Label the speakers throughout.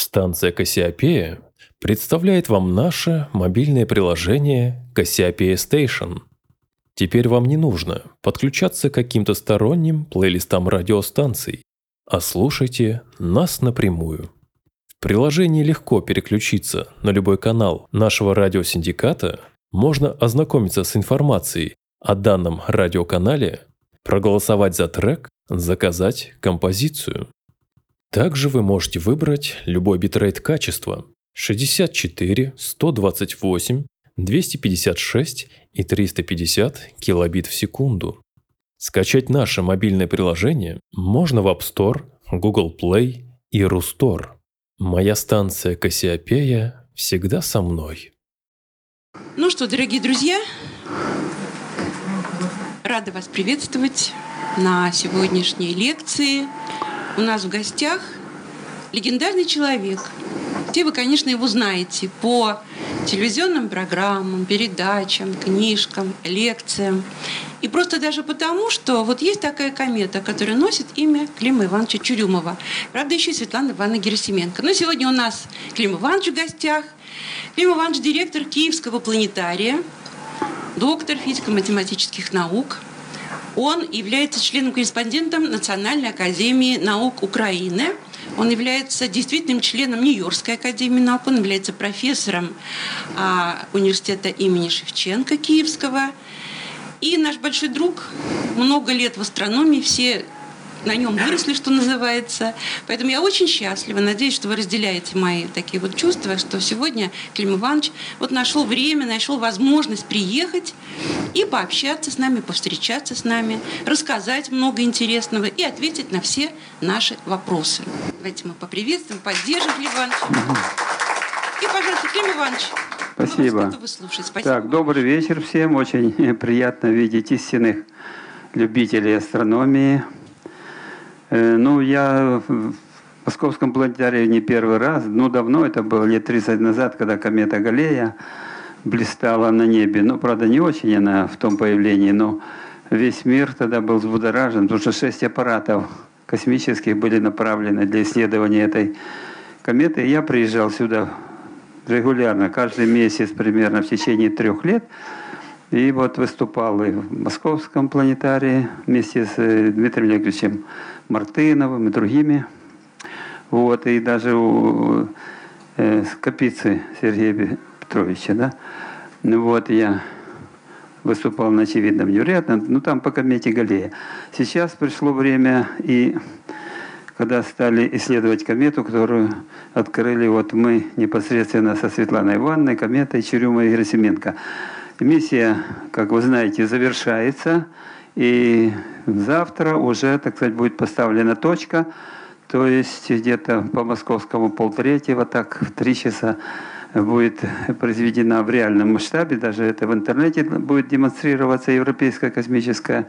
Speaker 1: Станция Кассиопея представляет вам наше мобильное приложение Кассиопея Station. Теперь вам не нужно подключаться к каким-то сторонним плейлистам радиостанций, а слушайте нас напрямую. В приложении легко переключиться на любой канал нашего радиосиндиката, можно ознакомиться с информацией о данном радиоканале, проголосовать за трек, заказать композицию. Также вы можете выбрать любой битрейт качества 64, 128, 256 и 350 килобит в секунду. Скачать наше мобильное приложение можно в App Store, Google Play и Rustore. Моя станция Кассиопея всегда со мной.
Speaker 2: Ну что, дорогие друзья, рада вас приветствовать на сегодняшней лекции. У нас в гостях легендарный человек. Все вы, конечно, его знаете по телевизионным программам, передачам, книжкам, лекциям. И просто даже потому, что вот есть такая комета, которая носит имя Клима Ивановича Чурюмова. Правда, еще и Светлана Ивановна Герасименко. Но сегодня у нас Клим Иванович в гостях. Клим Иванович – директор Киевского планетария, доктор физико-математических наук. Он является членом-корреспондентом Национальной академии наук Украины. Он является действительным членом Нью-Йоркской академии наук. Он является профессором университета имени Шевченко Киевского. И наш большой друг, много лет в астрономии, все на нем выросли, что называется. Поэтому я очень счастлива, надеюсь, что вы разделяете мои такие вот чувства, что сегодня Клим Иванович вот нашел время, нашел возможность приехать и пообщаться с нами, повстречаться с нами, рассказать много интересного и ответить на все наши вопросы. Давайте мы поприветствуем, поддержим Клима Ивановича. И, пожалуйста, Клим Иванович.
Speaker 3: Спасибо.
Speaker 2: Спасибо.
Speaker 3: Так, добрый вечер всем. Очень приятно видеть истинных любителей астрономии. Ну, я в Московском планетарии не первый раз. Ну, давно это было, лет 30 назад, когда комета Галлея блистала на небе. Ну, правда, не очень она в том появлении, но весь мир тогда был взбудоражен, потому что 6 аппаратов космических были направлены для исследования этой кометы. И я приезжал сюда регулярно, каждый месяц примерно в течение 3 лет. И вот выступал и в Московском планетарии вместе с Дмитрием Яковлевичем Мартыновым и другими. Вот, и даже у Скопицы Сергея Петровича, да. Ну вот, я выступал на очевидном невероятном, ну там по комете Галлея. Сейчас пришло время, и когда стали исследовать комету, которую открыли вот мы непосредственно со Светланой Ивановной, кометой Чурюмова и Герасименко. Миссия, как вы знаете, завершается, и завтра уже, так сказать, будет поставлена точка, то есть где-то по московскому 2:30, так в 3 часа будет произведена в реальном масштабе, даже это в интернете будет демонстрироваться Европейское космическое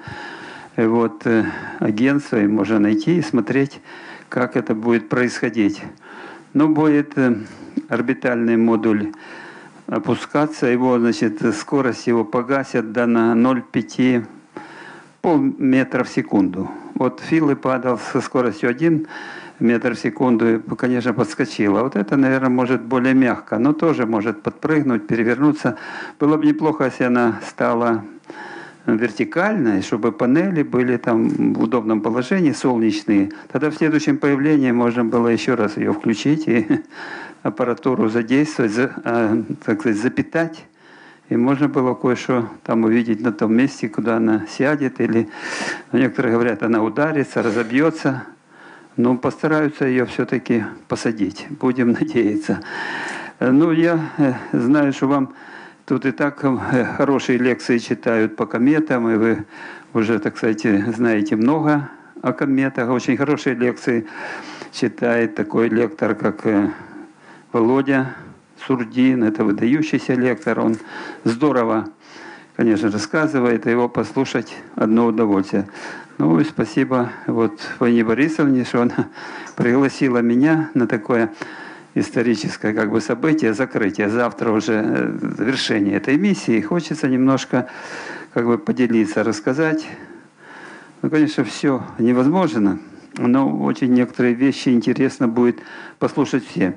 Speaker 3: агентство, и можно найти и смотреть, как это будет происходить. Но будет орбитальный модуль опускаться, его, значит, скорость его погасят до на 0,5 полметра в секунду. Вот Филы падал со скоростью 1 метр в секунду, и, конечно, подскочил. А вот это, наверное, может более мягко, но тоже может подпрыгнуть, перевернуться. Было бы неплохо, если она стала вертикальной, чтобы панели были там в удобном положении, солнечные. Тогда в следующем появлении можно было еще раз ее включить и аппаратуру задействовать, так сказать, запитать. И можно было кое-что там увидеть на том месте, куда она сядет. Или, некоторые говорят, она ударится, разобьется. Но постараются ее все-таки посадить. Будем надеяться. Ну, я знаю, что вам тут и так хорошие лекции читают по кометам, и вы уже, так сказать, знаете много о кометах. Очень хорошие лекции читает такой лектор, как Володя Сурдин. Это выдающийся лектор. Он здорово, конечно, рассказывает, и его послушать одно удовольствие. Ну и спасибо вот Фаине Борисовне, что она пригласила меня на такое историческое как бы событие, закрытие. Завтра уже завершение этой миссии. Хочется немножко как бы поделиться, рассказать. Ну, конечно, все невозможно. но очень некоторые вещи интересно будет послушать всем.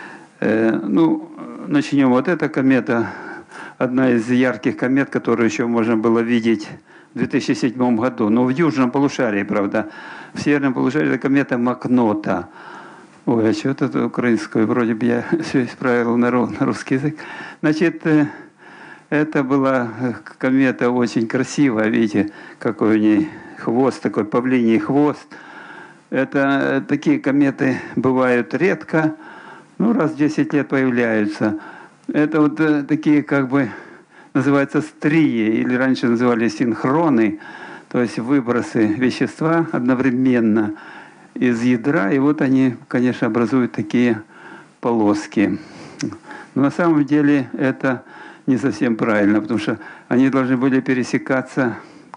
Speaker 3: Начнем. Вот эта комета, одна из ярких комет, которую еще можно было видеть в 2007 году. Но в южном полушарии, правда. В северном полушарии это комета Макнота. Ой, а что это украинское? Вроде бы я все исправил на русский язык. Значит, это была комета очень красивая. Видите, какой у нее хвост, такой павлиний хвост. Это такие кометы бывают редко. Раз в 10 лет появляются. Это вот такие называются стрии, или раньше называли синхроны, то есть выбросы вещества одновременно из ядра, и вот они, конечно, образуют такие полоски. Но на самом деле это не совсем правильно, потому что они должны были пересекаться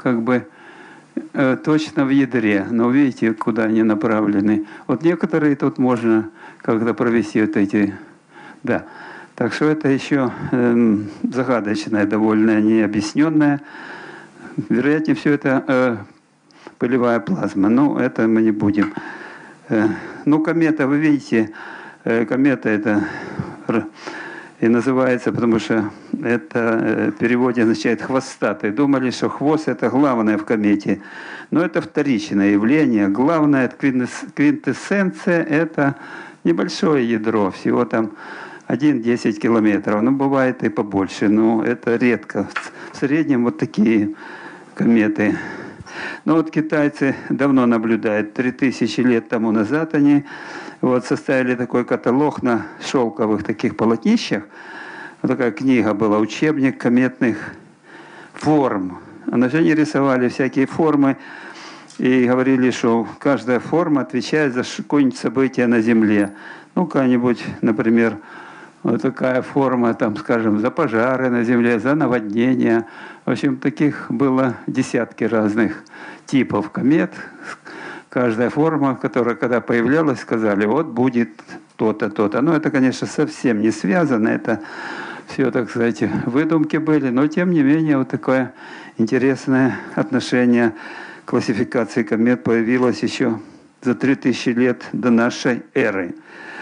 Speaker 3: точно в ядре. Но видите, куда они направлены. Вот некоторые тут можно как-то провести вот эти... Да. Так что это еще загадочное, довольно необъясненное. Вероятнее, все это пылевая плазма. Но это мы не будем. Комета, вы видите, комета это и называется, потому что это в переводе означает хвостатый. Думали, что хвост это главное в комете. Но это вторичное явление. Главное, квинтэссенция, это небольшое ядро, всего там 1-10 километров. Бывает и побольше, но это редко. В среднем вот такие кометы. Китайцы давно наблюдают. 3000 лет тому назад они составили такой каталог на шелковых таких полотнищах. Вот такая книга была, учебник кометных форм. Они рисовали всякие формы и говорили, что каждая форма отвечает за какое-нибудь событие на Земле. Какая-нибудь, например, вот такая форма, за пожары на Земле, за наводнения. В общем, таких было десятки разных типов комет. Каждая форма, которая когда появлялась, сказали, вот будет то-то, то-то. Это, конечно, совсем не связано. Это все, так сказать, выдумки были. Но, тем не менее, вот такое интересное отношение к классификации комет появилось еще за 3000 лет до нашей эры.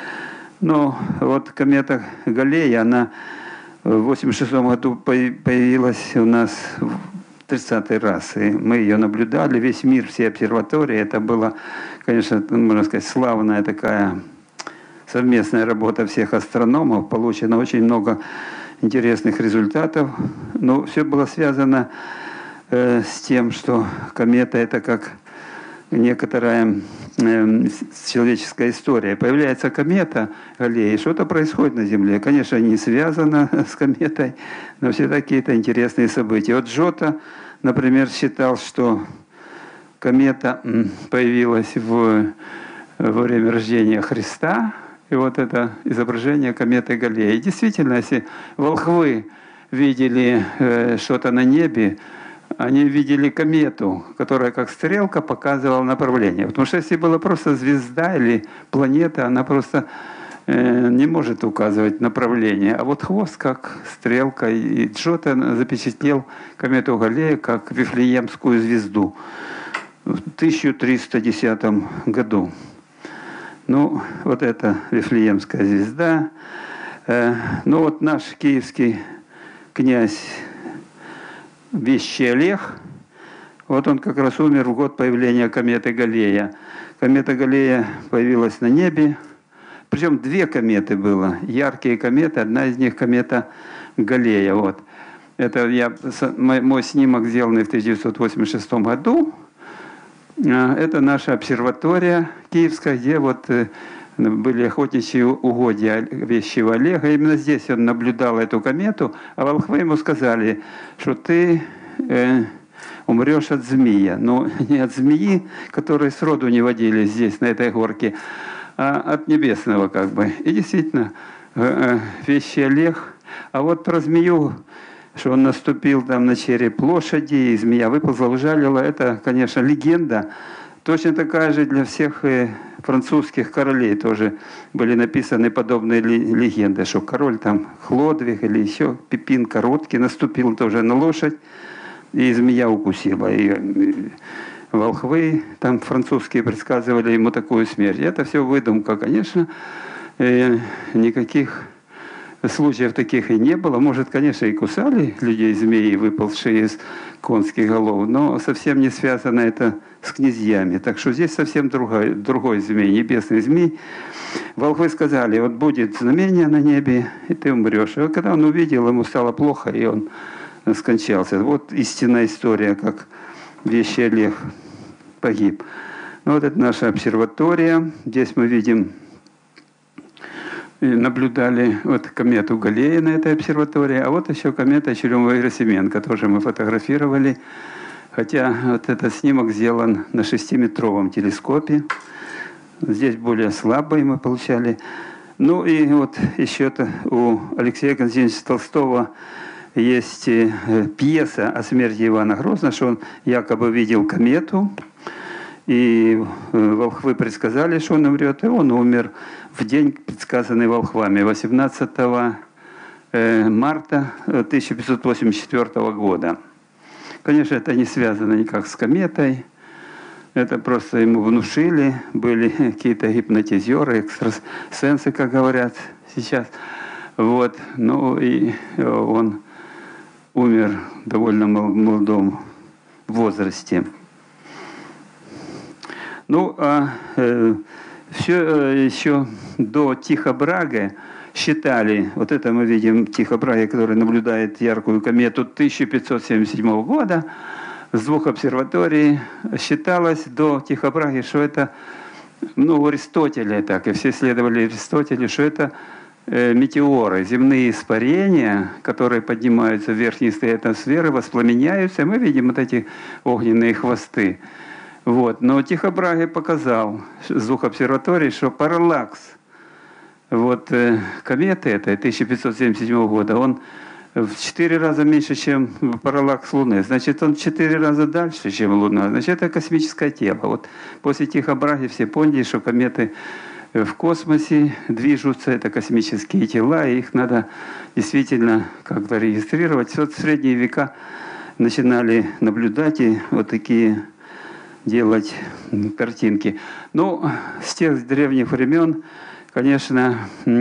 Speaker 3: Комета Галлея, она в 1986 году появилась у нас в 30-й раз. И мы ее наблюдали, весь мир, все обсерватории. Это была, конечно, можно сказать, славная такая совместная работа всех астрономов. Получено очень много интересных результатов. Но все было связано с тем, что комета это как некоторая человеческая история. Появляется комета Галлеи, что-то происходит на Земле. Конечно, не связано с кометой, но все какие-то интересные события. Вот Джота, например, считал, что комета появилась во время рождения Христа. И вот это изображение кометы Галлеи. И действительно, если волхвы видели что-то на небе, они видели комету, которая как стрелка показывала направление. Потому что если была просто звезда или планета, она просто не может указывать направление. А вот хвост как стрелка. И Джота запечатлел комету Галлея как Вифлеемскую звезду в 1310 году. Вот это Вифлеемская звезда. Наш киевский князь Вещий Олег, он как раз умер в год появления кометы Галлея. Комета Галлея появилась на небе. Причем 2 кометы было, яркие кометы. Одна из них комета Галлея. Это мой снимок, сделанный в 1986 году. Это наша обсерватория киевская, где были охотничьи угодья Вещего Олега. Именно здесь он наблюдал эту комету, а волхвы ему сказали, что ты умрешь от змея. Но не от змеи, которые сроду не водились здесь, на этой горке, а от небесного И действительно, Вещий Олег. А вот про змею, что он наступил на череп лошади, и змея выползла, ужалила, это, конечно, легенда. Точно такая же для всех французских королей тоже были написаны подобные легенды, что король Хлодвиг или еще Пипин Короткий наступил тоже на лошадь, и змея укусила. И волхвы там французские предсказывали ему такую смерть. Это все выдумка, конечно. Никаких случаев таких и не было. Может, конечно, и кусали людей змеи, выползшие из конских голов, но совсем не связано это с князьями. Так что здесь совсем другой змей, небесный змей. Волхвы сказали, вот будет знамение на небе, и ты умрешь. И вот когда он увидел, ему стало плохо, и он скончался. Вот истинная история, как вещий Олег погиб. Ну, вот это наша обсерватория. Здесь мы видим, наблюдали вот комету Галлея на этой обсерватории, а вот еще комета Черемово-Герасименко, тоже мы фотографировали. Хотя вот этот снимок сделан на 6-метровом телескопе. Здесь более слабый мы получали. Ну и вот еще-то у Алексея Константиновича Толстого есть пьеса о смерти Ивана Грозного, что он якобы видел комету, и волхвы предсказали, что он умрет, и он умер в день, предсказанный волхвами, 18 марта 1584 года. Конечно, это не связано никак с кометой, это просто ему внушили, были какие-то гипнотизеры, экстрасенсы, как говорят сейчас. Вот. Ну и он умер в довольно молодом возрасте. Ну, а все еще до Тихо Браги считали, вот это мы видим Тихо Браги, который наблюдает яркую комету 1577 года, с 2 обсерваторий, считалось до Тихо Браги, что это, ну, у Аристотеля так, и все исследовали Аристотеля, что это метеоры, земные испарения, которые поднимаются в верхние слои атмосферы, воспламеняются, и мы видим вот эти огненные хвосты. Вот. Но Тихо Браги показал с 2 обсерваторий, что параллакс вот, кометы этой 1577 года, он в 4 раза меньше, чем параллакс Луны. Значит, он в 4 раза дальше, чем Луна. Значит, это космическое тело. Вот после Тихо Браги все поняли, что кометы в космосе движутся, это космические тела, и их надо действительно как-то регистрировать. Вот в средние века начинали наблюдать и вот такие делать картинки. Ну, с тех древних времен, конечно,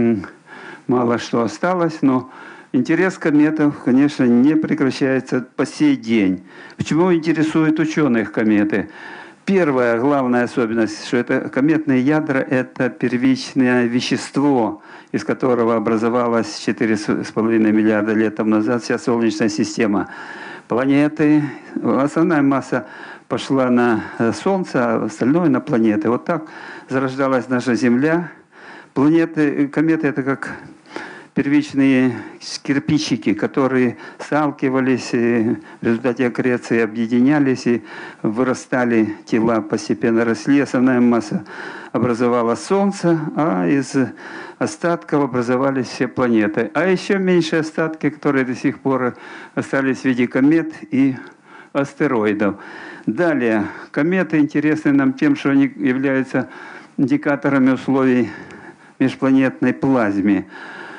Speaker 3: мало что осталось, но интерес к кометам, конечно, не прекращается по сей день. Почему интересуют ученых кометы? Первая главная особенность, что это кометные ядра – это первичное вещество, из которого образовалась 4,5 миллиарда лет тому назад вся Солнечная система. Планеты, основная масса пошла на Солнце, а остальное на планеты. Вот так зарождалась наша Земля. Планеты, кометы – это как первичные кирпичики, которые сталкивались, и в результате аккреции объединялись, и вырастали тела, постепенно росли. Основная масса образовала Солнце, а из остатков образовались все планеты. А еще меньше остатки, которые до сих пор остались в виде комет и астероидов. Далее, кометы интересны нам тем, что они являются индикаторами условий межпланетной плазме.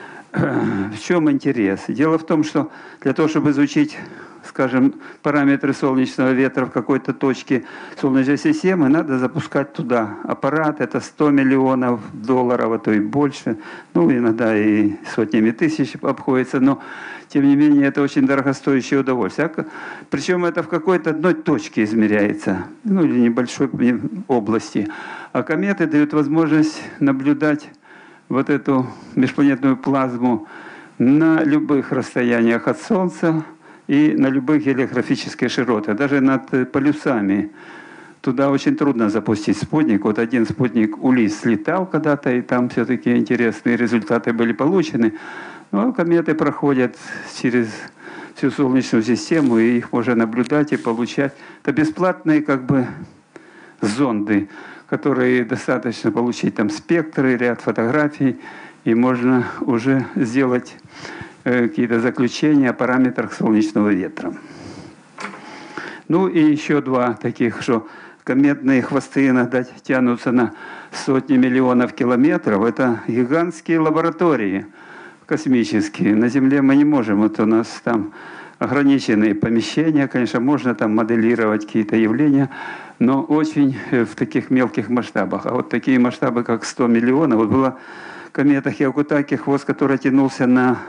Speaker 3: В чем интерес? Дело в том, что для того, чтобы изучить, скажем, параметры солнечного ветра в какой-то точке Солнечной системы, надо запускать туда аппарат. Это 100 миллионов долларов, а то и больше. Ну, иногда и сотнями тысяч обходится. Но, тем не менее, это очень дорогостоящее удовольствие. Причем это в какой-то одной точке измеряется, ну, или небольшой области. А кометы дают возможность наблюдать вот эту межпланетную плазму на любых расстояниях от Солнца и на любых гелиографических широтах, даже над полюсами. Туда очень трудно запустить спутник. Вот один спутник Улисс слетал когда-то, и там все-таки интересные результаты были получены. Но кометы проходят через всю Солнечную систему, и их можно наблюдать и получать. Это бесплатные как бы зонды, которые достаточно получить там спектры, ряд фотографий, и можно уже сделать какие-то заключения о параметрах солнечного ветра. Ну и еще 2 таких, что кометные хвосты иногда тянутся на сотни миллионов километров. Это гигантские лаборатории космические. На Земле мы не можем, вот у нас там ограниченные помещения, конечно, можно там моделировать какие-то явления, но очень в таких мелких масштабах. А вот такие масштабы, как 100 миллионов, вот была комета Хиакутаки, хвост, который тянулся на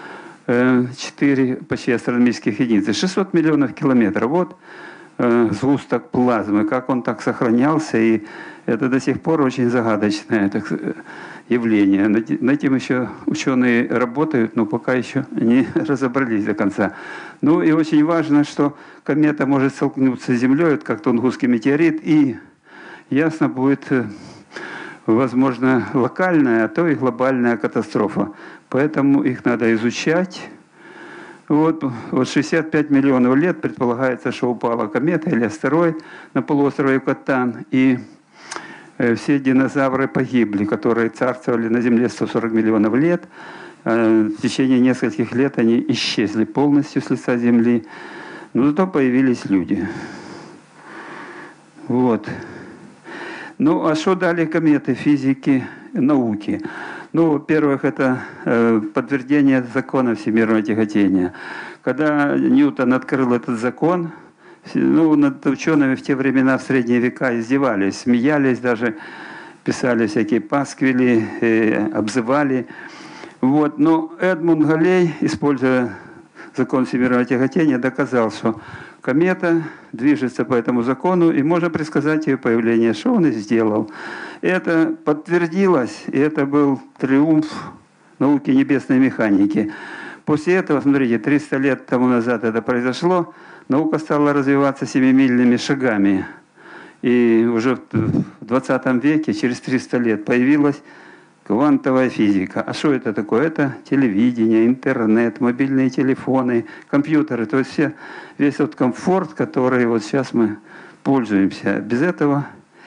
Speaker 3: 4 почти астрономических единицы, 600 миллионов километров. Вот сгусток плазмы, как он так сохранялся, и это до сих пор очень загадочное явление. Над этим еще ученые работают, но пока еще не разобрались до конца. Ну и очень важно, что комета может столкнуться с Землей, как Тунгусский метеорит, и ясно будет, возможно, локальная, а то и глобальная катастрофа. Поэтому их надо изучать. Вот 65 миллионов лет предполагается, что упала комета или астероид на полуострове Юкатан, и все динозавры погибли, которые царствовали на Земле 140 миллионов лет. В течение нескольких лет они исчезли полностью с лица Земли, но зато появились люди. Вот. Ну, а что дали кометы физики, науки? Ну, во-первых, это подтверждение закона всемирного тяготения. Когда Ньютон открыл этот закон, ну, над учеными в те времена, в средние века, издевались, смеялись даже, писали всякие пасквили, обзывали. Вот. Но Эдмунд Галлей, используя закон всемирного тяготения, доказал, что комета движется по этому закону, и можно предсказать ее появление, что он и сделал. Это подтвердилось, и это был триумф науки небесной механики. После этого, смотрите, 300 лет тому назад это произошло, наука стала развиваться семимильными шагами. И уже в 20 веке, через 300 лет, появилась квантовая физика. А что это такое? Это телевидение, интернет, мобильные телефоны, компьютеры. То есть весь тот комфорт, который вот сейчас мы пользуемся. Без этого,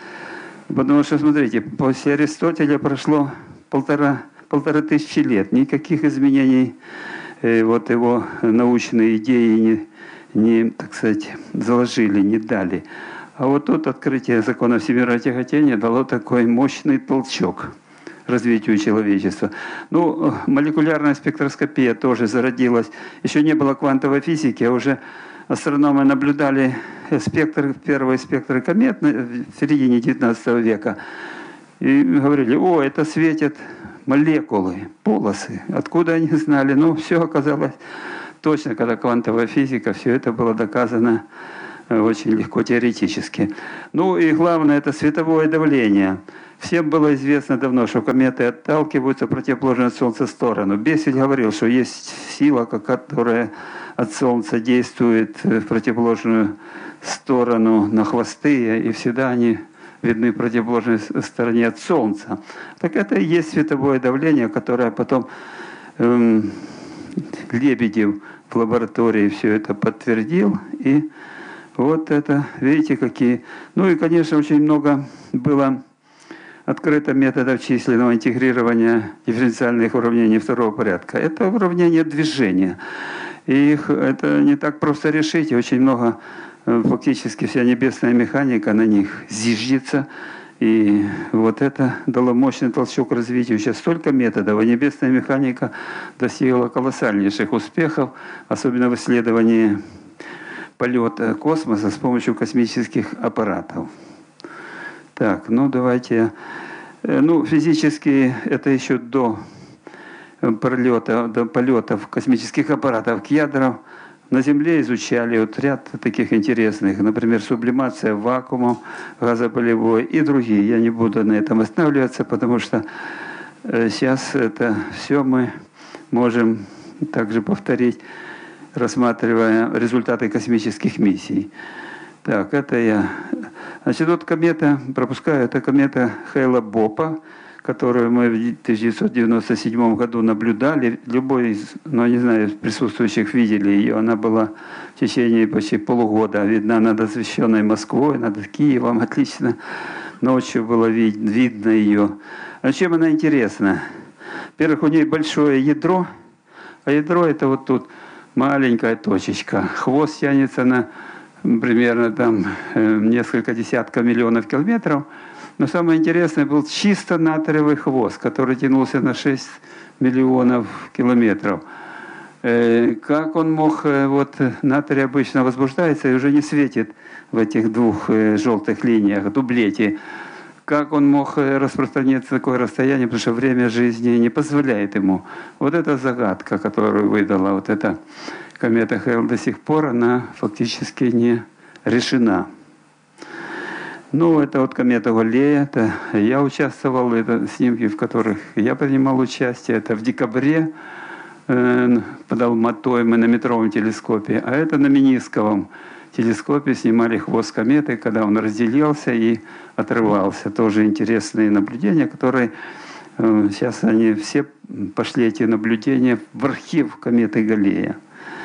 Speaker 3: потому что, смотрите, после Аристотеля прошло полторы тысячи лет. Никаких изменений вот его научные идеи не, так сказать, заложили, не дали. А вот тут открытие закона всемирного тяготения дало такой мощный толчок развитию человечества. Ну, молекулярная спектроскопия тоже зародилась. Еще не было квантовой физики, а уже астрономы наблюдали первые спектры комет в середине XIX века. И говорили: о, это светят молекулы, полосы. Откуда они знали? Ну, все оказалось точно, когда квантовая физика, все это было доказано очень легко теоретически. Ну и главное, это световое давление. Всем было известно давно, что кометы отталкиваются в противоположную от Солнца сторону. Бессель говорил, что есть сила, которая от Солнца действует в противоположную сторону на хвосты, и всегда они видны в противоположной стороне от Солнца. Так это и есть световое давление, которое потом Лебедев в лаборатории все это подтвердил. И вот это, видите, какие... Ну и, конечно, очень много было открыто методов численного интегрирования дифференциальных уравнений второго порядка. Это уравнения движения. И их это не так просто решить. И очень много, фактически вся небесная механика на них зиждется. И вот это дало мощный толчок к развитию. Сейчас столько методов, а небесная механика достигла колоссальнейших успехов, особенно в исследовании полета космоса с помощью космических аппаратов. Так, ну давайте. Ну, физически это еще до полетов космических аппаратов к ядрам на Земле изучали вот ряд таких интересных, например, сублимация вакуумом газопылевой и другие. Я не буду на этом останавливаться, потому что сейчас это все мы можем также повторить, рассматривая результаты космических миссий. Так, это я. Значит, вот комета, пропускаю, это комета Хейла-Бопа, которую мы в 1997 году наблюдали. Любой из, ну, не знаю, присутствующих видели ее. Она была в течение почти полугода видна над освещенной Москвой, над Киевом. Отлично ночью было видно ее. А чем она интересна? Во-первых, у нее большое ядро, а ядро это вот тут маленькая точечка. Хвост тянется на примерно там несколько десятков миллионов километров. Но самое интересное был чисто натриевый хвост, который тянулся на 6 миллионов километров. Как он мог, вот натрий обычно возбуждается и уже не светит в этих двух желтых линиях, дублете. Как он мог распространяться такое расстояние, потому что время жизни не позволяет ему. Вот эта загадка, которую выдала вот эта комета Хейл, до сих пор она фактически не решена. Ну, это вот комета Галлея, это я участвовал, это снимки, в которых я принимал участие, это в декабре под Алматой мы на метровом телескопе, а это на Минисковом телескопе снимали хвост кометы, когда он разделился и отрывался. Тоже интересные наблюдения, которые сейчас они все пошли, эти наблюдения, в архив кометы Галлея.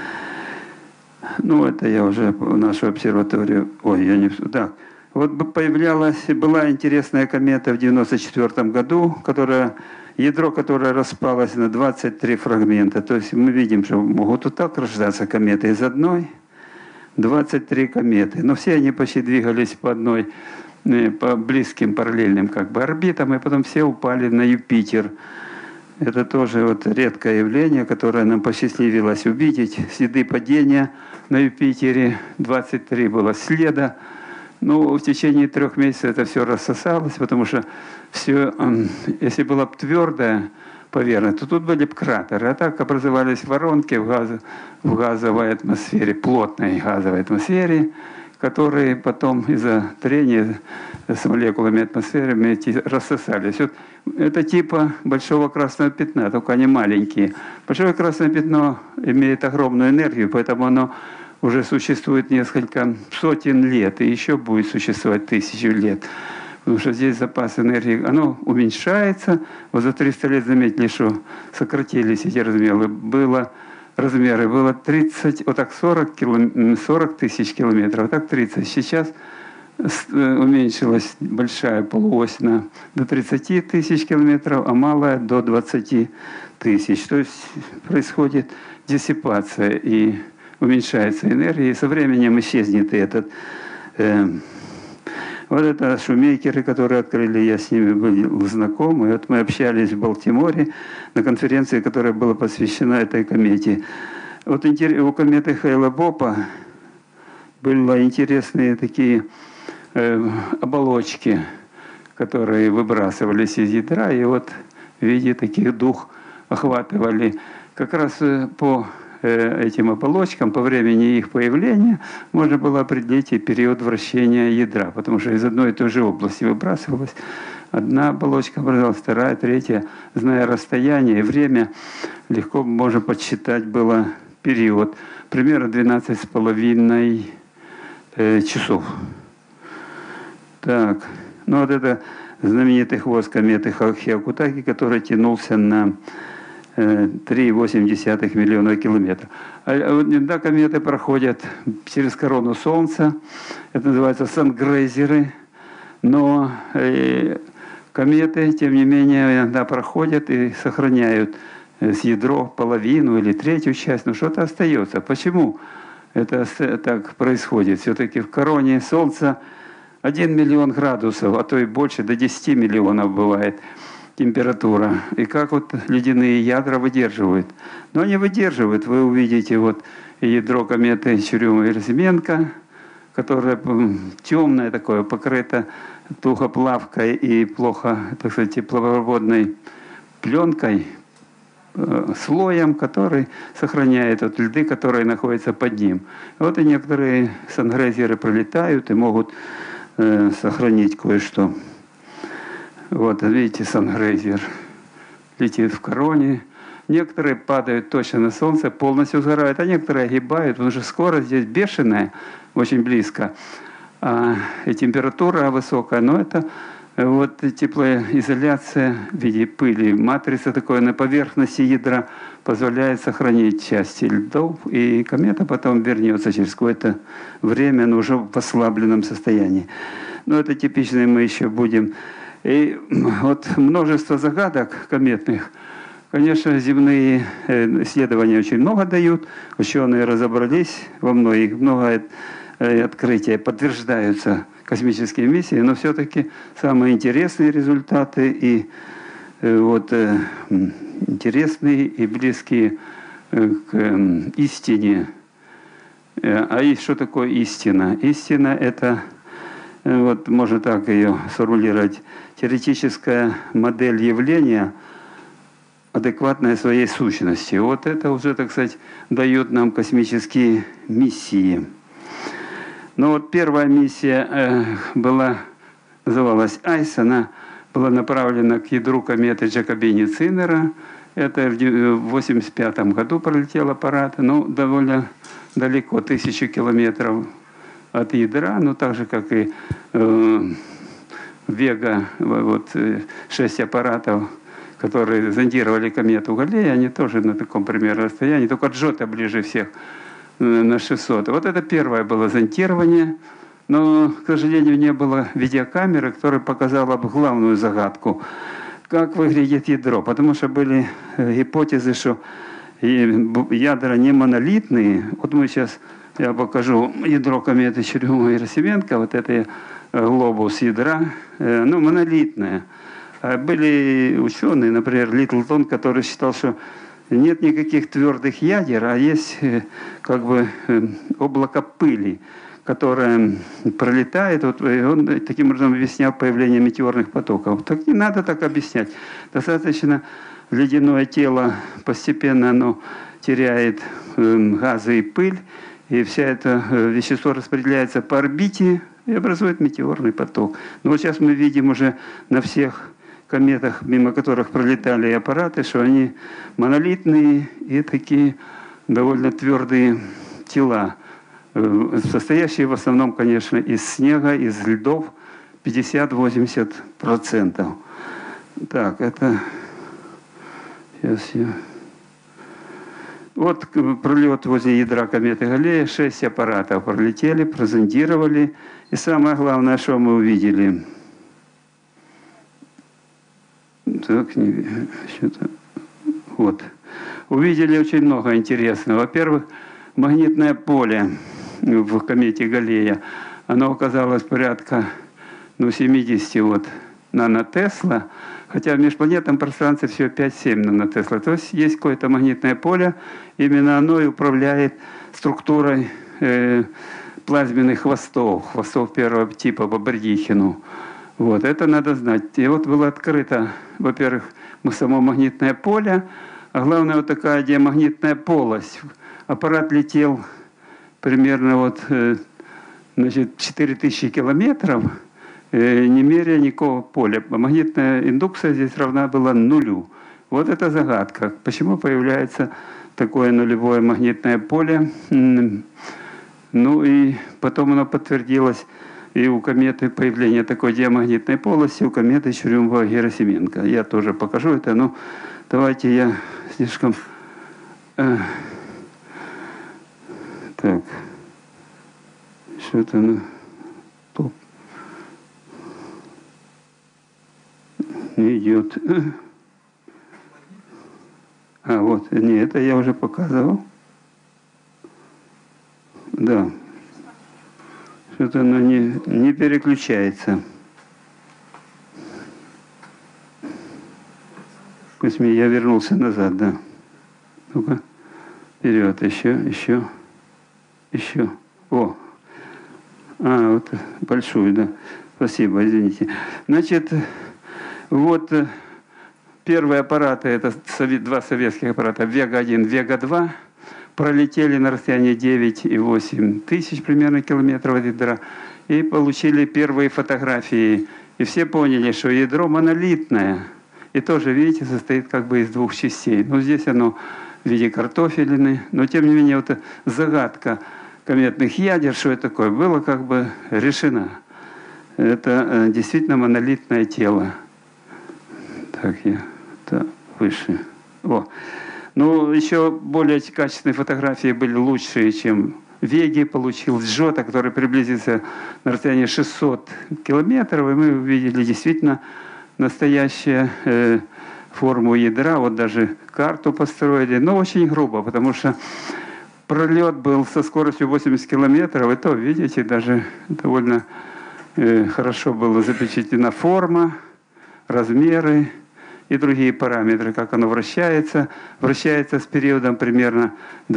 Speaker 3: Ну, это я уже в нашу обсерваторию. Ой, я не... Так. Вот была интересная комета в 1994 году, ядро которое распалось на 23 фрагмента. То есть мы видим, что могут вот так рождаться кометы из одной, 23 кометы. Но все они почти двигались по близким параллельным как бы орбитам, и потом все упали на Юпитер. Это тоже вот редкое явление, которое нам посчастливилось увидеть. Следы падения на Юпитере, 23 было следа. Ну, в течение 3 месяцев это все рассосалось, потому что все, если была бы твердая поверхность, то тут были бы кратеры. А так образовались воронки в газовой атмосфере, плотной газовой атмосфере, которые потом из-за трения с молекулами атмосферы рассосались. Вот это типа большого красного пятна, только они маленькие. Большое красное пятно имеет огромную энергию, поэтому оно уже существует несколько сотен лет, и еще будет существовать 1000 лет. Потому что здесь запас энергии, оно уменьшается. Вот за 300 лет заметили, что сократились эти размеры. Было 30, вот так 40 тысяч километров, вот так 30. Сейчас уменьшилась большая полуось до 30 тысяч километров, а малая до 20 тысяч. То есть происходит диссипация и уменьшается энергия, и со временем исчезнет и этот. Вот это шумейкеры, которые открыли, я с ними был знаком. И вот мы общались в Балтиморе на конференции, которая была посвящена этой комете. Вот у кометы Хейла-Бопа были интересные такие оболочки, которые выбрасывались из ядра, и вот в виде таких дух охватывали. Как раз по этим оболочкам, по времени их появления, можно было определить и период вращения ядра, потому что из одной и той же области выбрасывалась одна оболочка, образовалась вторая, третья. Зная расстояние и время, легко можно подсчитать было период. Примерно 12,5 часов. Так, ну вот это знаменитый хвост кометы Хиакутаки, который тянулся на 3,8 миллиона километров. Иногда кометы проходят через корону Солнца, это называется сангрейзеры, но кометы, тем не менее, иногда проходят и сохраняют с ядро половину или третью часть, но что-то остается. Почему это так происходит? Все-таки в короне Солнца 1 миллион градусов, а то и больше, до 10 миллионов бывает температура. И как вот ледяные ядра выдерживают? Но они выдерживают. Вы увидите вот ядро кометы Чурюма-Верзименко, которое темное такое, покрыто тухоплавкой и плохо, так сказать, теплопроводной пленкой, слоем, который сохраняет вот льды, которые находятся под ним. Вот и некоторые сангрейзеры пролетают и могут сохранить кое-что. Вот, видите, сангрейзер летит в короне. Некоторые падают точно на Солнце, полностью сгорают, а некоторые огибают, потому что скорость здесь бешеная, очень близко. И температура высокая, но это вот теплоизоляция в виде пыли. Матрица такой на поверхности ядра позволяет сохранить части льдов, и комета потом вернется через какое-то время, но уже в ослабленном состоянии. Но это типичное мы еще будем. И вот множество загадок кометных. Конечно, земные исследования очень много дают. Ученые разобрались во многих, много открытий подтверждаются космические миссии, но все-таки самые интересные результаты и вот интересные и близкие к истине. А что такое истина? Истина — это, вот можно так ее сформулировать, теоретическая модель явления, адекватная своей сущности. Вот это уже, так сказать, дает нам космические миссии. Но вот первая миссия называлась Айс, она была направлена к ядру кометы Джакобини-Циннера. Это в 1985 году пролетел аппарат, ну, довольно далеко, 1000 километров от ядра, ну, так же, как и Вега, вот 6 аппаратов, которые зондировали комету Галлея, они тоже на таком примерно расстоянии, только Джота ближе всех на 600. Вот это первое было зондирование, но, к сожалению, не было видеокамеры, которая показала бы главную загадку, как выглядит ядро. Потому что были гипотезы, что ядра не монолитные. Вот я покажу ядро кометы Чурюмова-Герасименко, вот это глобус ядра, ну, монолитное. А были ученые, например, Литлтон, который считал, что нет никаких твердых ядер, а есть как бы облако пыли, которое пролетает. Вот, и он таким образом объяснял появление метеорных потоков. Так не надо так объяснять. Достаточно ледяное тело, постепенно оно теряет газы и пыль, и вся это вещество распределяется по орбите и образует метеорный поток. Но вот сейчас мы видим уже на всех кометах, мимо которых пролетали аппараты, что они монолитные и такие довольно твердые тела, состоящие в основном, конечно, из снега, из льдов, 50-80%. Так, это... Сейчас я... Вот пролет возле ядра кометы Галлея, 6 аппаратов пролетели, прозондировали. И самое главное, что мы увидели. Так, что-то... Вот. Увидели очень много интересного. Во-первых, магнитное поле в комете Галлея, оно оказалось порядка 70 нанотесла, хотя в межпланетном пространстве всего 5-7 нанотесла. То есть есть какое-то магнитное поле, именно оно и управляет структурой плазменных хвостов первого типа по Бордихину. Вот, это надо знать. И вот было открыто, во-первых, само магнитное поле, а главное вот такая диамагнитная полость. Аппарат летел примерно 4000 километров, не меряя никакого поля. Магнитная индукция здесь равна была нулю. Вот это загадка. Почему появляется такое нулевое магнитное поле? Ну и потом оно подтвердилось и у кометы появление такой диамагнитной полости, у кометы Чурюмова-Герасименко. Я тоже покажу это, но давайте я слишком... Так, что-то топ не идет. А, вот, не, это я уже показывал. Да. Что-то оно не переключается. Кузьми, я вернулся назад, да. Ну-ка, вперед, еще. О! А, вот большую, да. Спасибо, извините. Значит, вот первые аппараты, это два советских аппарата, Вега-1, Вега-2, пролетели на расстоянии 9,8 тысяч примерно километров от ядра и получили первые фотографии. И все поняли, что ядро монолитное. И тоже, видите, состоит как бы из двух частей. Но здесь оно в виде картофелины. Но тем не менее, вот загадка кометных ядер, что это такое, была как бы решена. Это действительно монолитное тело. Так, выше. О. Ну, еще более качественные фотографии были лучшие, чем Веги получил Джота, который приблизился на расстояние 600 километров, и мы увидели действительно настоящую форму ядра, вот даже карту построили, но очень грубо, потому что пролет был со скоростью 80 километров, и то, видите, даже довольно хорошо была запечатлена форма, размеры, и другие параметры, как оно вращается. Вращается с периодом примерно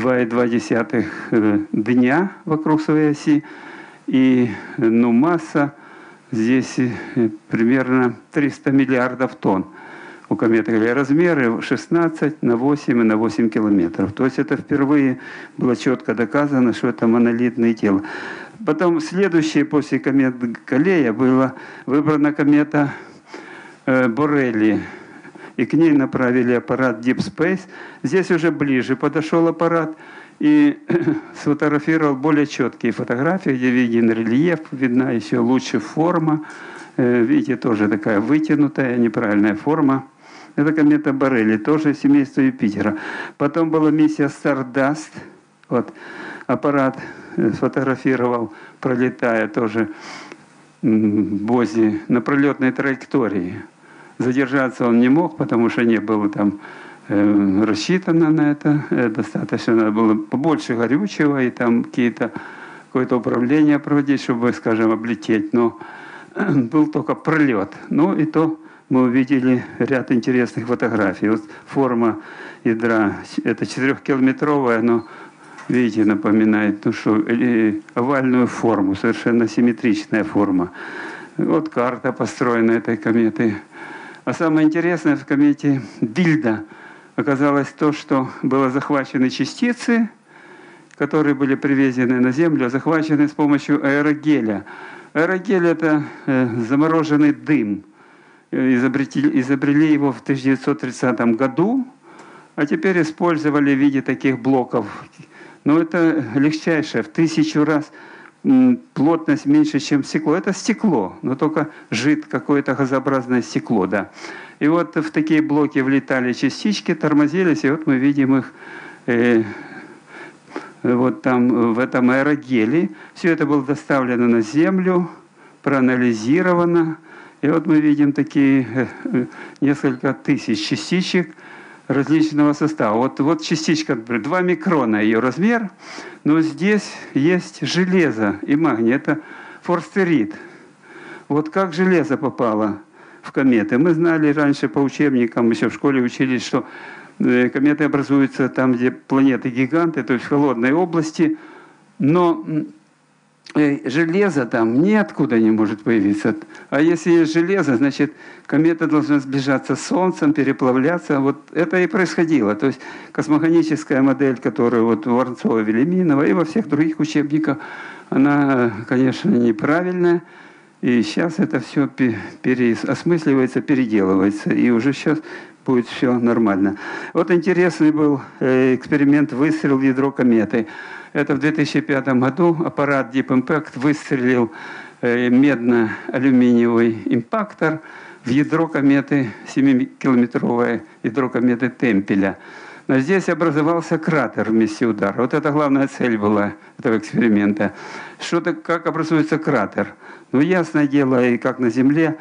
Speaker 3: 2,2 дня вокруг своей оси. И масса здесь примерно 300 миллиардов тонн у кометы. Размеры 16 на 8 и на 8 километров. То есть это впервые было четко доказано, что это монолитное тело. Потом следующее после комет Галлея была выбрана комета Боррелли. И к ней направили аппарат Deep Space. Здесь уже ближе подошел аппарат и сфотографировал более четкие фотографии, где виден рельеф, видна еще лучше форма. Видите, тоже такая вытянутая, неправильная форма. Это комета Боррелли, тоже семейство Юпитера. Потом была миссия Stardust. Вот, аппарат сфотографировал, пролетая тоже возле на пролетной траектории. Задержаться он не мог, потому что не было там рассчитано на это. Достаточно надо было побольше горючего и там какое-то управление проводить, чтобы, скажем, облететь. Но был только пролет. Ну и то мы увидели ряд интересных фотографий. Вот форма ядра, это 4-километровая, но, видите, напоминает овальную форму, совершенно симметричная форма. Вот карта построена этой кометы. А самое интересное в комете Бильда оказалось то, что было захвачены частицы, которые были привезены на Землю, захвачены с помощью аэрогеля. Аэрогель – это замороженный дым. Изобрели его в 1930 году, а теперь использовали в виде таких блоков. Но это легчайшее, в 1000 раз плотность меньше, чем стекло. Это стекло, но только какое-то газообразное стекло, да. И вот в такие блоки влетали частички, тормозились, и вот мы видим их вот там в этом аэрогеле. Все это было доставлено на Землю, проанализировано. И вот мы видим такие несколько тысяч частичек различного состава. Вот частичка, например, 2 микрона ее размер, но здесь есть железо и магний. Это форстерит. Вот как железо попало в кометы. Мы знали раньше по учебникам, еще в школе учились, что кометы образуются там, где планеты-гиганты, то есть в холодной области, но железо там ниоткуда не может появиться. А если есть железо, значит, комета должна сближаться с Солнцем, переплавляться. Вот это и происходило. То есть космогоническая модель, которую вот у Воронцова, Велиминова и во всех других учебниках, она, конечно, неправильная. И сейчас это все переосмысливается, переделывается. И уже сейчас будет все нормально. Вот интересный был эксперимент «Выстрел в ядро кометы». Это в 2005 году аппарат Deep Impact выстрелил медно-алюминиевый импактор в ядро кометы, 7-километровое ядро кометы Темпеля. Но здесь образовался кратер в месте удара. Вот это главная цель была этого эксперимента. Как образуется кратер? Ну, ясное дело, и как на Земле,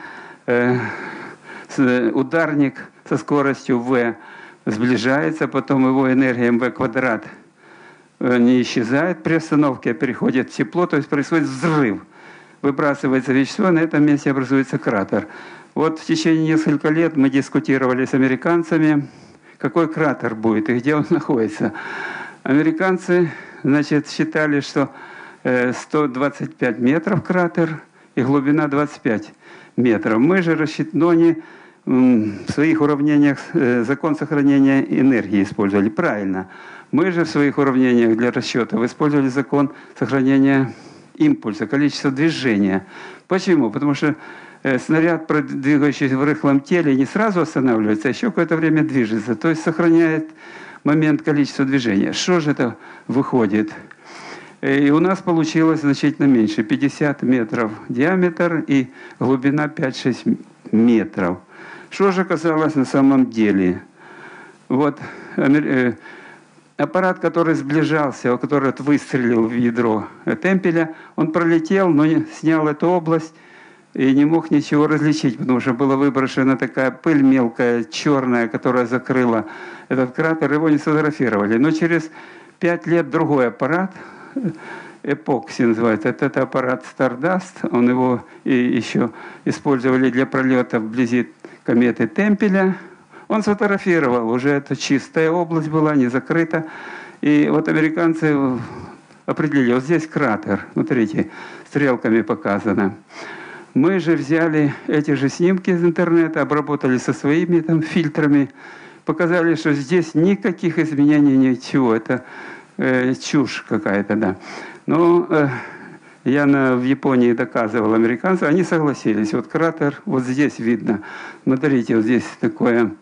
Speaker 3: ударник со скоростью v сближается, потом его энергия mv квадрат не исчезает при остановке, а переходит в тепло, то есть происходит взрыв. Выбрасывается вещество, и на этом месте образуется кратер. Вот в течение нескольких лет мы дискутировали с американцами, какой кратер будет и где он находится. Американцы, значит, считали, что 125 метров кратер и глубина 25 метров. Мы же рассчитали, в своих уравнениях закон сохранения энергии использовали. Правильно. Мы же в своих уравнениях для расчетов использовали закон сохранения импульса, количества движения. Почему? Потому что снаряд, двигающийся в рыхлом теле, не сразу останавливается, а еще какое-то время движется. То есть сохраняет момент количества движения. Что же это выходит? И у нас получилось значительно меньше. 50 метров диаметр и глубина 5-6 метров. Что же оказалось на самом деле? Вот аппарат, который сближался, который выстрелил в ядро Темпеля, он пролетел, но снял эту область и не мог ничего различить, потому что была выброшена такая пыль мелкая, черная, которая закрыла этот кратер, его не сфотографировали. Но через 5 лет другой аппарат, Эпокси называется, это аппарат Stardust, он его и еще использовали для пролета вблизи кометы Темпеля. Он сфотографировал, уже это чистая область была, не закрыта. И вот американцы определили, вот здесь кратер, смотрите, стрелками показано. Мы же взяли эти же снимки из интернета, обработали со своими там фильтрами, показали, что здесь никаких изменений, ничего, это чушь какая-то, да. Но я в Японии доказывал американцам, они согласились. Вот кратер, вот здесь видно. Смотрите, вот здесь такое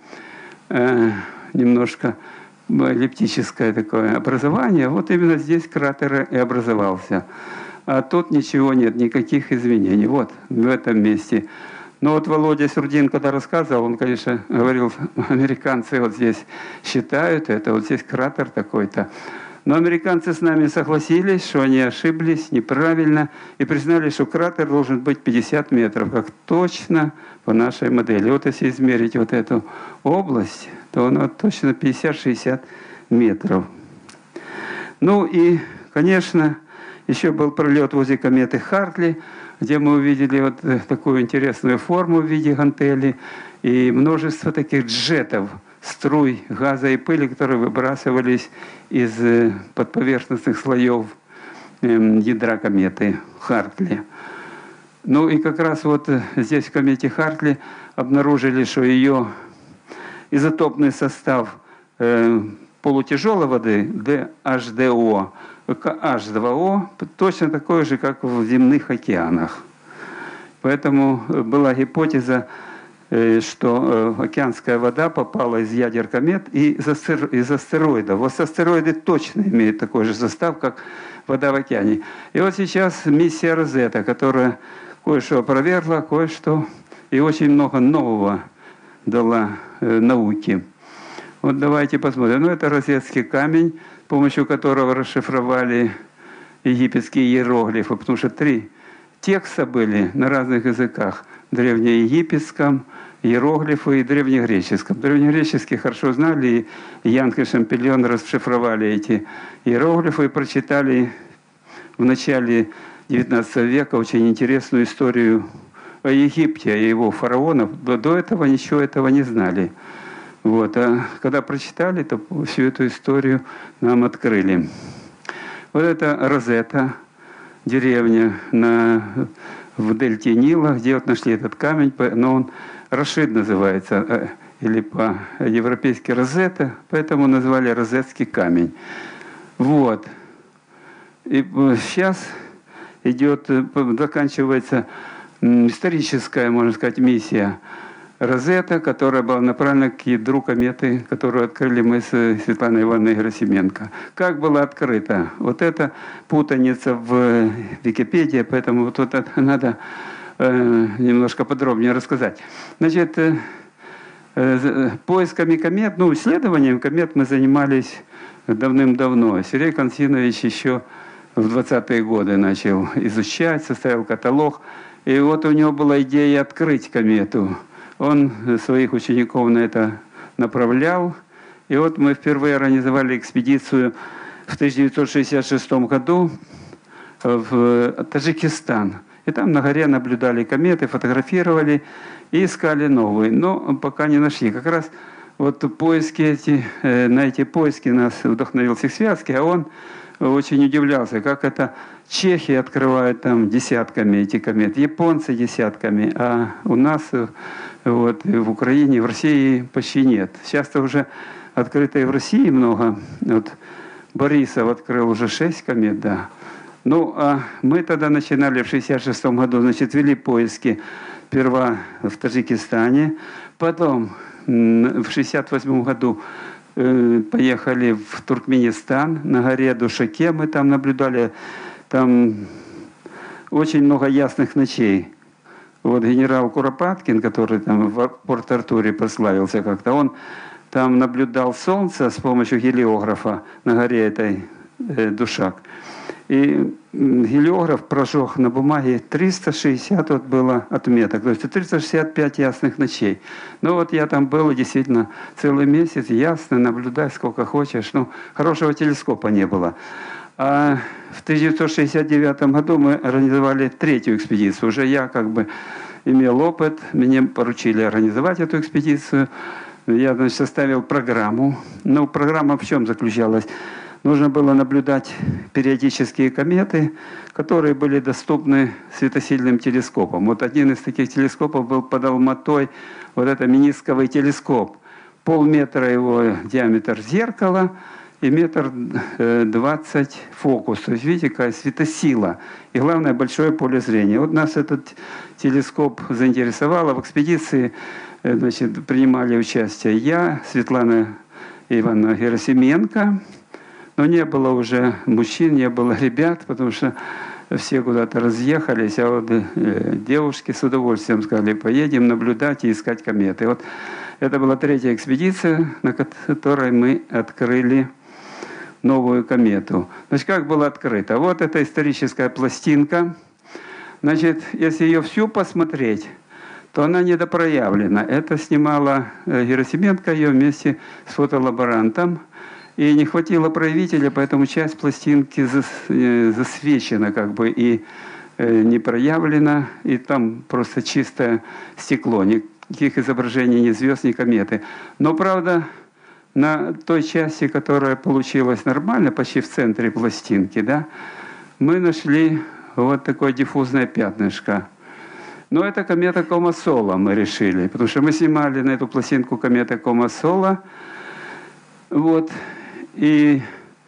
Speaker 3: немножко эллиптическое такое образование. Вот именно здесь кратер и образовался. А тут ничего нет, никаких изменений. Вот в этом месте. Но вот Володя Сурдин, когда рассказывал, он, конечно, говорил, американцы вот здесь считают, это вот здесь кратер такой-то. Но американцы с нами согласились, что они ошиблись неправильно и признали, что кратер должен быть 50 метров, как точно по нашей модели. Вот если измерить вот эту область, то она точно 50-60 метров. Ну и, конечно, еще был пролет возле кометы Хартли, где мы увидели вот такую интересную форму в виде гантели и множество таких джетов, струй газа и пыли, которые выбрасывались из подповерхностных слоев ядра кометы Хартли. Ну и как раз вот здесь в комете Хартли обнаружили, что ее изотопный состав полутяжелой воды H2O, H2O точно такой же, как в земных океанах. Поэтому была гипотеза, что океанская вода попала из ядер комет и из астероидов. Вот астероиды точно имеют такой же состав, как вода в океане. И вот сейчас миссия Розетта, которая кое-что опровергла, кое-что и очень много нового дала науке. Вот давайте посмотрим. Ну, это розетский камень, с помощью которого расшифровали египетские иероглифы, потому что 3 текста были на разных языках. Древнеегипетском, иероглифы и древнегреческом. Древнегреческий хорошо знали, и Янг и Шампильон расшифровали эти иероглифы и прочитали в начале XIX века очень интересную историю о Египте, о его фараонах. До этого ничего этого не знали. Вот. А когда прочитали, то всю эту историю нам открыли. Вот это Розетта, деревня в дельте Нила, где вот нашли этот камень, но он Рашид называется, или по-европейски Розетта, поэтому назвали розетский камень. Вот. И сейчас заканчивается историческая, можно сказать, миссия Розетта, которая была направлена к ядру кометы, которую открыли мы с Светланой Ивановной Герасименко. Как была открыта? Вот это путаница в Википедии, поэтому вот это надо немножко подробнее рассказать. Значит, поисками комет, исследованием комет мы занимались давным-давно. Сергей Константинович еще в 20-е годы начал изучать, составил каталог. И вот у него была идея открыть комету. Он своих учеников на это направлял. И вот мы впервые организовали экспедицию в 1966 году в Таджикистан. И там на горе наблюдали кометы, фотографировали и искали новые. Но пока не нашли. Как раз вот на эти поиски нас вдохновил Сиксвятский, а он очень удивлялся, как это чехи открывают там десятками эти кометы, японцы десятками, а у нас вот, в Украине, в России почти нет. Сейчас-то уже открыто и в России много. Вот Борисов открыл уже 6 комет, да. Ну, а мы тогда начинали в 1966 году, значит, вели поиски сперва в Таджикистане, потом в 1968 году поехали в Туркменистан, на горе Душаке мы там наблюдали, там очень много ясных ночей. Вот генерал Куропаткин, который там в Порт-Артуре прославился как-то, он там наблюдал солнце с помощью гелиографа на горе этой Душак. И гелиограф прожег на бумаге 360 вот было отметок, то есть 365 ясных ночей. Ну вот я там был, и действительно целый месяц ясно, наблюдай сколько хочешь. Ну, хорошего телескопа не было. А в 1969 году мы организовали 3-ю экспедицию. Уже я как бы имел опыт, мне поручили организовать эту экспедицию. Я, значит, составил программу. Ну, программа в чем заключалась? Нужно было наблюдать периодические кометы, которые были доступны светосильным телескопом. Вот один из таких телескопов был под Алматой, вот это менисковый телескоп. Полметра его диаметр зеркала и 1,20 м фокус. То есть видите, какая светосила. И главное, большое поле зрения. Вот нас этот телескоп заинтересовал. В экспедиции, значит, принимали участие я, Светлана Ивановна Герасименко. Но не было уже мужчин, не было ребят, потому что все куда-то разъехались, а вот девушки с удовольствием сказали, поедем наблюдать и искать кометы. Вот это была 3-я экспедиция, на которой мы открыли новую комету. Значит, как было открыто? Вот эта историческая пластинка. Значит, если ее всю посмотреть, то она недопроявлена. Это снимала Герасименко ее вместе с фотолаборантом. И не хватило проявителя, поэтому часть пластинки засвечена как бы и не проявлена. И там просто чистое стекло, никаких изображений ни звезд, ни кометы. Но, правда, на той части, которая получилась нормально, почти в центре пластинки, да, мы нашли вот такое диффузное пятнышко. Но это комета Кома-Сола, мы решили, потому что мы снимали на эту пластинку комета Кома-Сола. Вот. И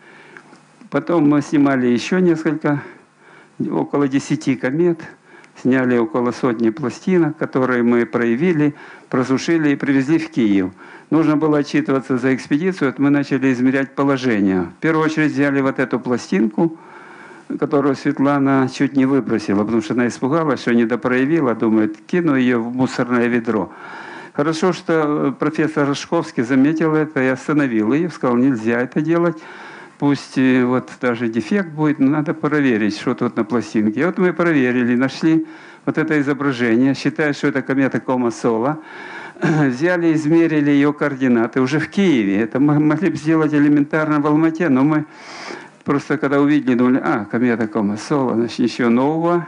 Speaker 3: потом мы снимали еще несколько, около 10 комет, сняли около 100 пластинок, которые мы проявили, просушили и привезли в Киев. Нужно было отчитываться за экспедицию, мы начали измерять положение. В первую очередь взяли вот эту пластинку, которую Светлана чуть не выбросила, потому что она испугалась, что недопроявила, думает, кину ее в мусорное ведро. Хорошо, что профессор Рожковский заметил это и остановил ее, сказал, нельзя это делать, пусть вот даже дефект будет, но надо проверить, что тут на пластинке. И вот мы проверили, нашли вот это изображение, считая, что это комета Кома-Сола, взяли, измерили ее координаты уже в Киеве. Это мы могли бы сделать элементарно в Алмате, но мы просто когда увидели, думали, комета Кома-Сола, значит, ничего нового.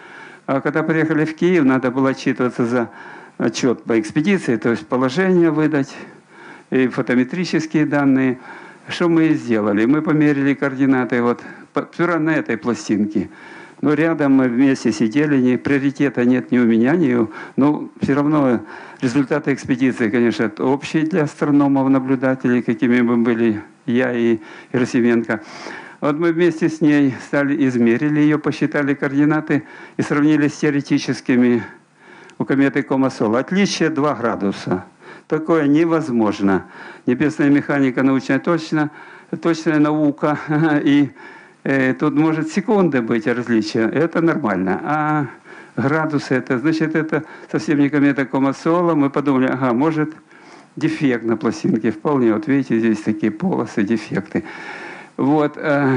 Speaker 3: А когда приехали в Киев, надо было отчитываться за отчет по экспедиции, то есть положение выдать и фотометрические данные. Что мы и сделали? Мы померили координаты вот на этой пластинке. Но рядом мы вместе сидели, приоритета нет ни у меня, ни у... Но все равно результаты экспедиции, конечно, общие для астрономов, наблюдателей, какими бы были я и Герасименко. Вот мы вместе с ней стали, измерили ее, посчитали координаты и сравнили с теоретическими у кометы Кома-Сола. Отличие 2 градуса. Такое невозможно. Небесная механика научная точная наука. И тут может секунды быть различия. Это нормально. А градусы, это значит, это совсем не комета Кома-Сола. Мы подумали, может дефект на пластинке. Вполне. Вот видите, здесь такие полосы, дефекты. Вот.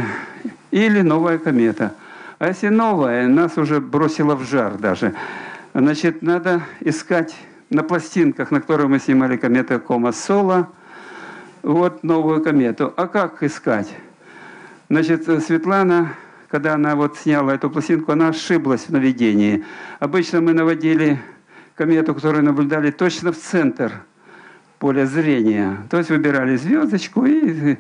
Speaker 3: Или новая комета. А если новая, нас уже бросило в жар даже. Значит, надо искать на пластинках, на которых мы снимали комету Кома-Сола, вот новую комету. А как искать? Значит, Светлана, когда она вот сняла эту пластинку, она ошиблась в наведении. Обычно мы наводили комету, которую наблюдали точно в центр поля зрения. То есть выбирали звездочку и...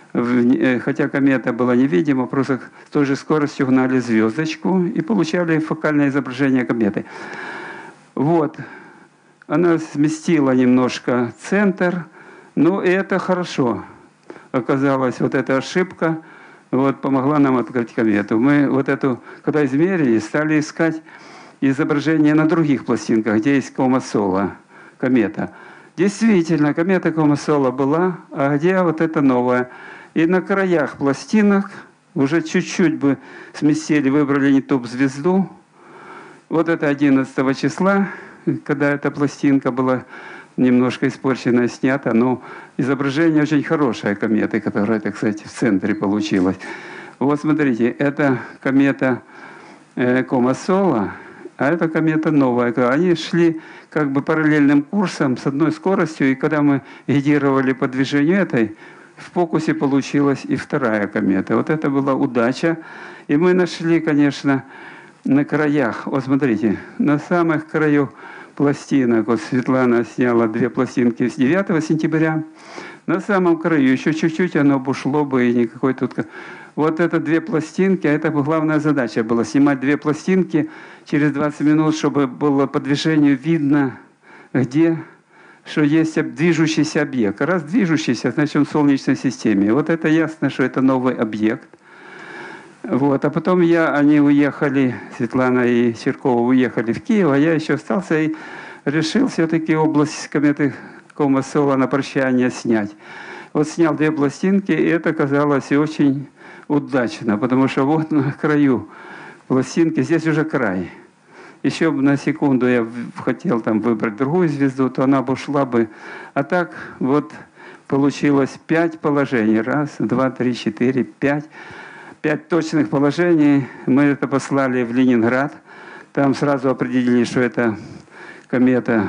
Speaker 3: Хотя комета была невидима, просто с той же скоростью гнали звездочку и получали фокальное изображение кометы. Вот. Она сместила немножко центр, но и это хорошо. Оказалось, вот эта ошибка вот, помогла нам открыть комету. Мы вот эту, когда измерили, стали искать изображения на других пластинках, где есть Кома-Сола, комета. Действительно, комета Кома-Сола была, а где вот эта новая? И на краях пластинок уже чуть-чуть бы сместили, выбрали не ту звезду. Вот это 11 числа, когда эта пластинка была немножко испорчена, снята, но изображение очень хорошее кометы, которая, так сказать, в центре получилась. Вот смотрите, это комета Кома-Сола, а это комета новая. Они шли как бы параллельным курсом с одной скоростью, и когда мы гидировали по движению этой, в фокусе получилась и вторая комета. Вот это была удача. И мы нашли, конечно, на краях, вот смотрите, на самых краю пластинок. Вот Светлана сняла 2 пластинки с 9 сентября. На самом краю, еще чуть-чуть оно бы ушло бы, и никакой тут... Вот это 2 пластинки, а это главная задача была, снимать 2 пластинки через 20 минут, чтобы было по движению видно, где, что есть движущийся объект. Раз движущийся, значит он в Солнечной системе. Вот это ясно, что это новый объект. Вот. А потом они уехали, Светлана и Черкова уехали в Киев, а я еще остался и решил все-таки область кометы Кома-Сола на прощание снять. Вот снял 2 пластинки, и это казалось очень удачно, потому что вот на краю пластинки, здесь уже край. Еще бы на секунду я хотел там выбрать другую звезду, то она бы ушла бы. А так вот получилось 5 положений. 1, 2, 3, 4, 5. 5 точных положений. Мы это послали в Ленинград. Там сразу определили, что это комета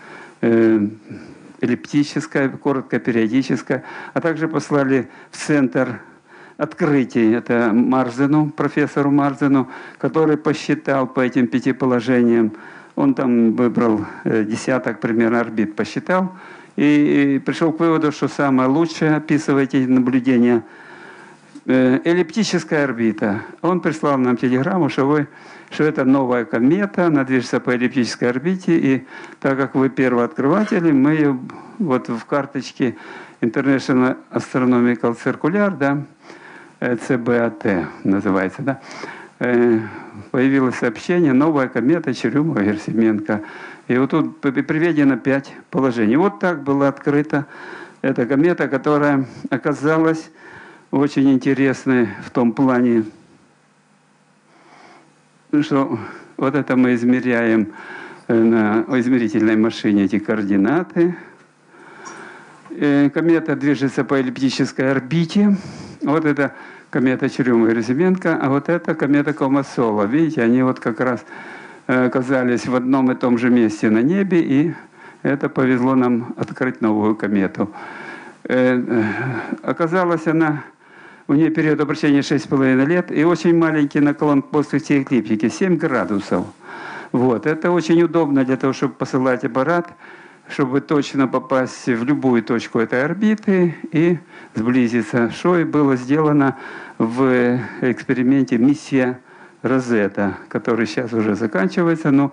Speaker 3: эллиптическая, короткопериодическая. А также послали в центр открытий, это Марзену, профессору Марзену, который посчитал по этим 5 положениям, он там выбрал десяток примерно орбит, посчитал, и пришел к выводу, что самое лучшее, описывая эти наблюдения, эллиптическая орбита. Он прислал нам телеграмму, что это новая комета, она движется по эллиптической орбите, и так как вы первооткрыватели, мы ее вот в карточке International Astronomical Circular, да, ЦБАТ называется, да, появилось сообщение «Новая комета Чурюмова-Герасименко». И вот тут приведено 5 положений. Вот так была открыта эта комета, которая оказалась очень интересной в том плане, что вот это мы измеряем на измерительной машине эти координаты. Комета движется по эллиптической орбите. Вот это комета Чурюмова-Герасименко, а вот это комета Кома-Сола. Видите, они вот как раз оказались в одном и том же месте на небе, и это повезло нам открыть новую комету. Оказалась она, у нее период обращения 6,5 лет, и очень маленький наклон к плоскости эклиптики, 7 градусов. Вот. Это очень удобно для того, чтобы посылать аппарат, чтобы точно попасть в любую точку этой орбиты и сблизиться. Что и было сделано в эксперименте «Миссия Розетта», который сейчас уже заканчивается. Но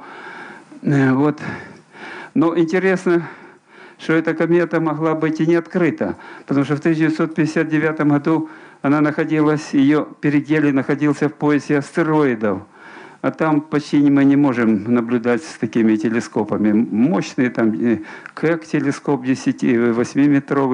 Speaker 3: интересно, что эта комета могла быть и не открыта, потому что в 1959 году она находилась, ее перигелий находился в поясе астероидов. А там почти мы не можем наблюдать с такими телескопами. Мощные там Кек телескоп 10-8-метровый.